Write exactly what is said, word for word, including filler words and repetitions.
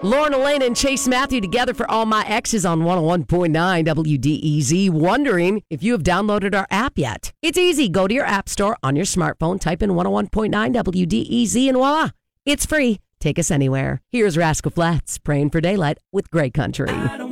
Lauren Elaine and Chase Matthew together for All My Exes on one oh one point nine W D E Z. Wondering if you have downloaded our app yet. It's easy. Go to your app store on your smartphone, type in one oh one point nine W D E Z, and voila, it's free. Take us anywhere. Here's Rascal Flatts, Praying for Daylight with Grey Country.